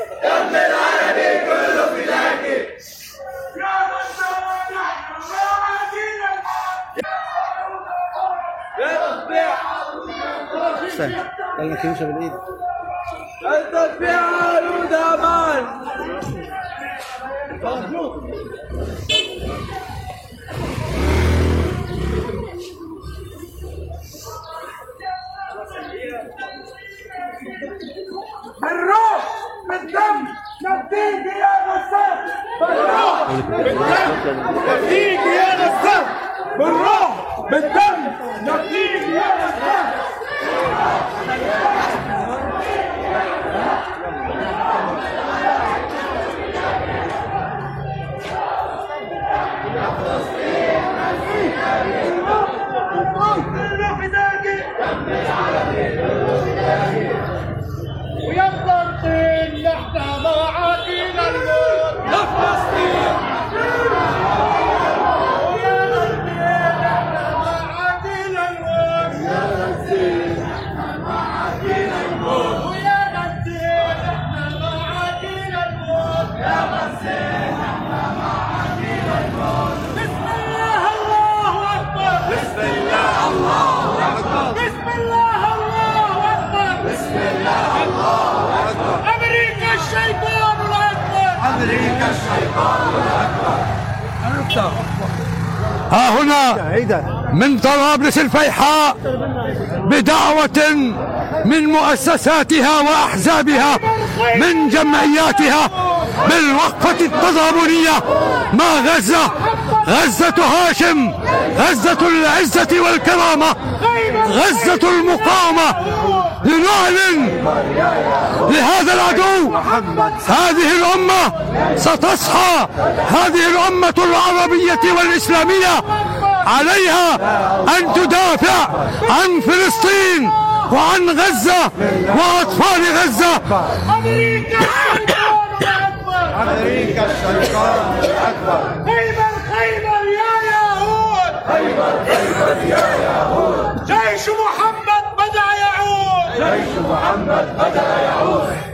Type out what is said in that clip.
دم العربي كله فداكي. يا غزة ونحن راعين الموت. يلا كيوشة بالايد. التطبيع عروض امان. بالروح بالدم نفديك يا غزة. بالروح بالدم نفديك يا غزة. بالروح بالدم نفديك يا غزة. ويا فلسطين نحن معاكين الموت. يا فلسطين ويا فلسطين نحن معاكين الموت. يا فلسطين نحن معاكين الموت. ويا فلسطين نحن معاكين الموت. يا فلسطين نحن معاكين الموت. بسم الله الله أكبر. بسم الله الله أكبر. بسم الله الله أكبر. بسم الله الله أكبر. أمريكا الشيطان الأكبر. أمريكا الشيطان الأكبر. ها هنا من طرابلس الفيحاء بدعوة من مؤسساتها وأحزابها من جمعياتها بالوقفة التضامنية مع غزة، غزة هاشم، غزة العزة والكرامة، غزة المقاومة، لنعلن لهذا العدو هذه الأمة ستصحى، هذه الأمة العربية والإسلامية عليها أن تدافع عن فلسطين وعن غزة وأطفال غزة. أمريكا الشيطان الأكبر. أمريكا الشيطان الأكبر. خيبر خيبر يا يهود. خيبر خيبر يا يهود. جيش محمد بدأ يعود. جيش محمد بدأ يعود.